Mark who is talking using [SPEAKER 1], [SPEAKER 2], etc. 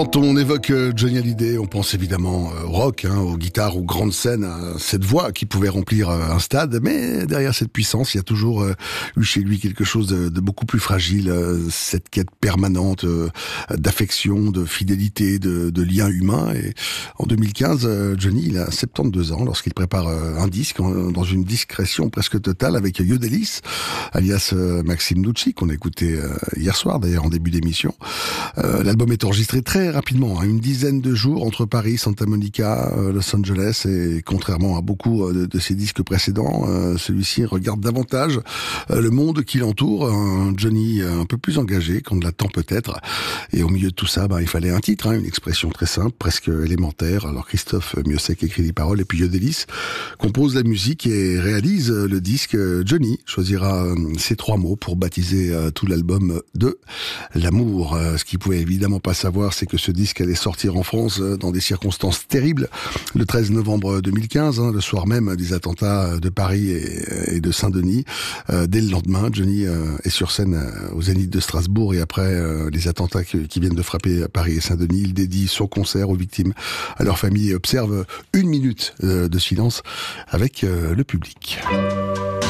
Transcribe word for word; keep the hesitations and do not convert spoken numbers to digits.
[SPEAKER 1] Quand on évoque euh, Johnny Hallyday, on pense évidemment euh, au rock, hein, aux guitares, aux grandes scènes, à cette voix qui pouvait remplir euh, un stade. Mais derrière cette puissance, il y a toujours euh, eu chez lui quelque chose de, de beaucoup plus fragile, euh, cette quête permanente euh, d'affection, de fidélité, de, de lien humain. Et en deux mille quinze, euh, Johnny, il a soixante-douze ans lorsqu'il prépare euh, un disque en, dans une discrétion presque totale avec Yodelis, alias euh, Maxime Nucci, qu'on a écouté euh, hier soir d'ailleurs en début d'émission. Euh, l'album est enregistré très rapidement, hein, une dizaine de jours entre Paris, Santa Monica, euh, Los Angeles, et contrairement à beaucoup euh, de, de ses disques précédents, euh, celui-ci regarde davantage euh, le monde qui l'entoure, un Johnny euh, un peu plus engagé qu'on ne l'attend peut-être, et au milieu de tout ça, bah, il fallait un titre, hein, une expression très simple, presque élémentaire. Alors Christophe Miossec écrit les paroles, et puis Yodelis compose la musique et réalise euh, le disque. Johnny choisira euh, ces trois mots pour baptiser euh, tout l'album de l'amour. Euh, ce qu'il pouvait évidemment pas savoir, c'est que ce disque allait sortir en France dans des circonstances terribles le treize novembre deux mille quinze, hein, le soir même des attentats de Paris et, et de Saint-Denis. Euh, dès le lendemain, Johnny euh, est sur scène euh, au Zénith de Strasbourg, et après euh, les attentats qui, qui viennent de frapper Paris et Saint-Denis, il dédie son concert aux victimes, à leur famille, et observe une minute euh, de silence avec euh, le public.